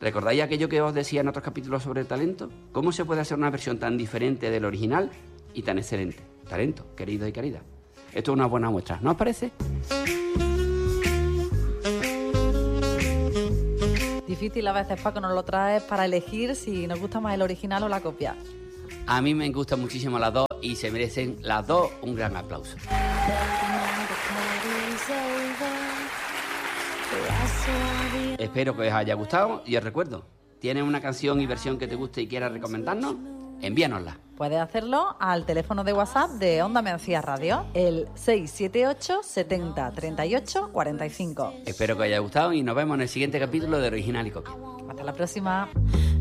¿Recordáis aquello que os decía en otros capítulos sobre talento? ¿Cómo se puede hacer una versión tan diferente del original y tan excelente? Talento, queridos y queridas. Esto es una buena muestra, ¿no os parece? Difícil a veces, Paco, nos lo traes para elegir si nos gusta más el original o la copia. A mí me gustan muchísimo las dos y se merecen las dos un gran aplauso. Espero que os haya gustado y os recuerdo, ¿tienes una canción y versión que te guste y quieras recomendarnos? Envíanosla. Puedes hacerlo al teléfono de WhatsApp de Onda Mencía Radio, el 678 70 38 45. Espero que os haya gustado y nos vemos en el siguiente capítulo de Original y Copia. Hasta la próxima.